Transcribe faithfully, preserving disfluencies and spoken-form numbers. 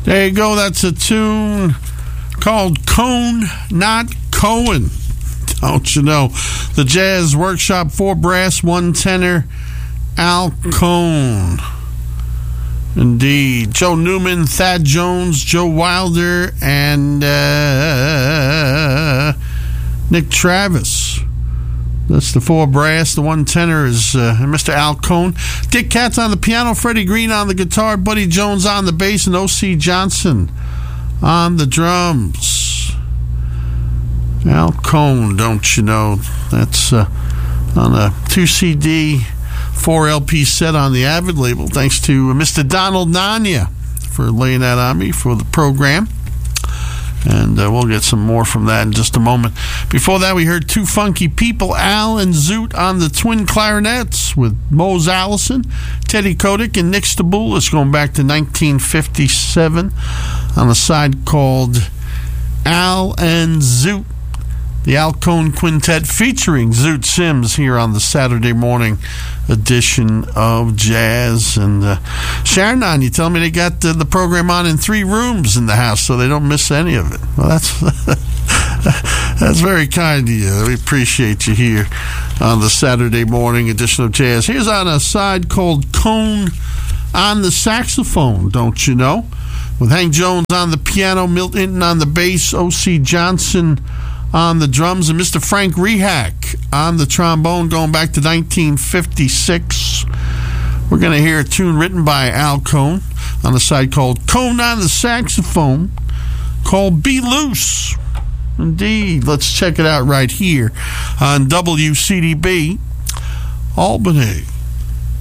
There you go. That's a tune called Cone, Not Cohen. Don't you know? The Jazz Workshop, four brass, one tenor, Al Cohn. Indeed. Joe Newman, Thad Jones, Joe Wilder, and uh, Nick Travis. That's the four brass. The one tenor is uh, Mister Al Cohn. Dick Katz on the piano, Freddie Green on the guitar, Buddy Jones on the bass, and O C Johnson on the drums. Al Cohn, don't you know? That's uh, on a two C D, four L P set on the Avid label. Thanks to Mister Donald Nanya for laying that on me for the program. And uh, we'll get some more from that in just a moment. Before that, we heard Two Funky People, Al and Zoot on the twin clarinets with Mose Allison, Teddy Kotick, and Nick Staboulis, going back to nineteen fifty-seven on a side called Al and Zoot, the Al Cohn Quintet featuring Zoot Sims here on the Saturday morning edition of Jazz. And uh, Sharon, you tell me they got the, the program on in three rooms in the house so they don't miss any of it. Well, that's that's very kind of you. We appreciate you here on the Saturday morning edition of Jazz. Here's on a side called Cone on the saxophone, don't you know? With Hank Jones on the piano, Milt Hinton on the bass, O C Johnson on the drums, and Mister Frank Rehack on the trombone, going back to nineteen fifty-six. We're going to hear a tune written by Al Cohn on the side called Cone on the saxophone, called Be Loose. Indeed. Let's check it out right here on W C D B, Albany.